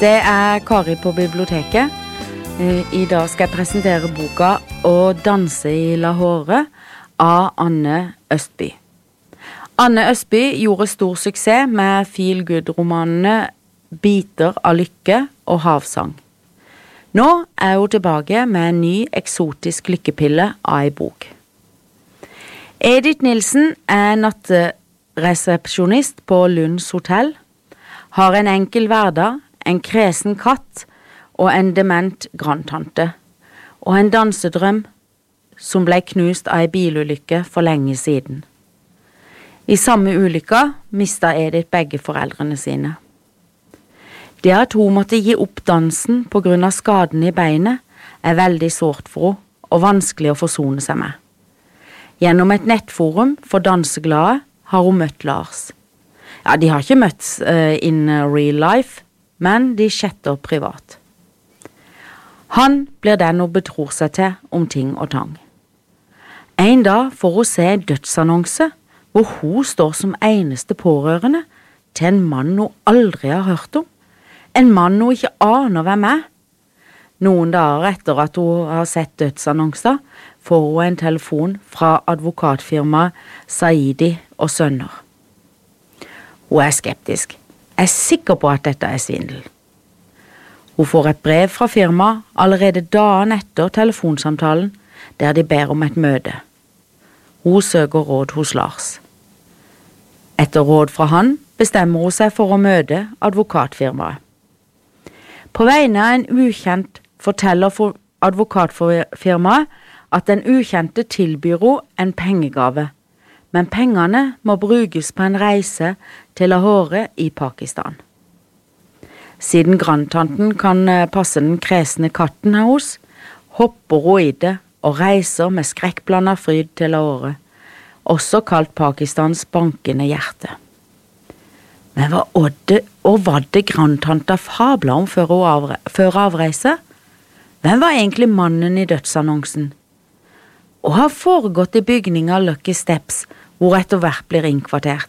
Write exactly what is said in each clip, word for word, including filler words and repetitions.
Det er Kari på biblioteket. I dag skal jeg presentere boka «Å danse i Lahore» av Anne Østby. Anne Østby gjorde stor suksess med feel-good-romanene «Biter av lykke» og «Havsang». Nå er hun tilbake med en ny eksotisk lykkepille av en bok. Edith Nilsen er natteresepsjonist på Lunds hotell, har en enkel hverdag, en kresen katt og en dement grandtante, og en dansedrøm som ble knust av en bilulykke for lenge siden. I samme ulykka mistet Edith begge foreldrene sine. Det at hun måtte gi opp dansen på grunn av skaden i beinet er veldig sårt for henne og vanskelig å forsone seg med. Gjennom et nettforum for danseglade har hun møtt Lars. Ja, de har ikke møtt uh, in real life, men de chatter privat. Han blir den hun betror seg til om ting og tang. En dag får hun se en dødsannonse hvor hun står som eneste pårørende til en mann hun aldri har hørt om. En mann hun ikke aner hvem er. Noen dager etter at hun har sett dødsannonser, får hun en telefon fra advokatfirmaet Saidi og Sønner. Hun er skeptisk. Jeg er sikker på at dette er svindel. Hun får et brev fra firmaet allerede dagen etter telefonsamtalen, der de ber om et møte. Hun søker råd hos Lars. Etter råd fra han bestemmer hun seg for å møte advokatfirmaet. På vegne av en ukjent forteller for advokatfirmaet at den ukjente tilbyr henne en pengegave, men pengene må brukes på en reise til Lahore i Pakistan. Siden grandtanten kan passe den kresne katten her hos, hopper hun i det og reiser med skrekkblandet fryd til Lahore, også kalt Pakistans bankende hjerte. Men hva Odde og var det grandtanta fabla om før, avre, før avreise? Hvem var egentlig mannen i dødsannonsen? Og har foregått i bygning av Lucky Steps, hvor etter hvert blir innkvartert.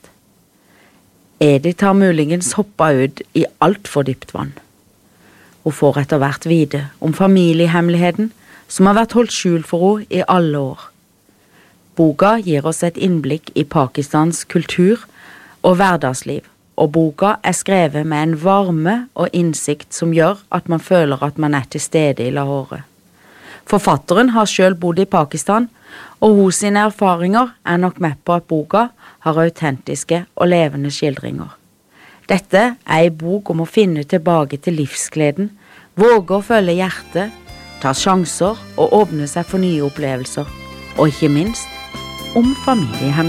Edith har muligens hoppet ut i alt for dypt vann. Hun får etter hvert vite om familiehemmeligheten som har vært holdt skjul for henne i alle år. Boka gir oss et innblikk i Pakistans kultur og hverdagsliv, og boka er skrevet med en varme og innsikt som gjør at man føler at man er til stede i Lahore. Forfatteren har selv bodd i Pakistan, og hos sine erfaringer er nok med på at boka har autentiske og levende skildringer. Dette er en bok om å finne tilbake til livsgleden, våge å følge hjertet, ta sjanser og åpne seg for nye opplevelser, og ikke minst om familiehemmeligheter.